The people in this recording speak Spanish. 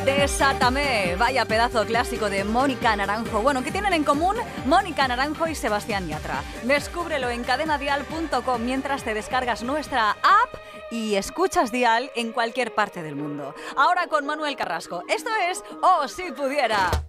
Desátame, vaya pedazo clásico de Mónica Naranjo. Bueno, ¿qué tienen en común Mónica Naranjo y Sebastián Yatra? Descúbrelo en cadenadial.com mientras te descargas nuestra app y escuchas Dial en cualquier parte del mundo. Ahora con Manuel Carrasco. Esto es Oh, si pudiera.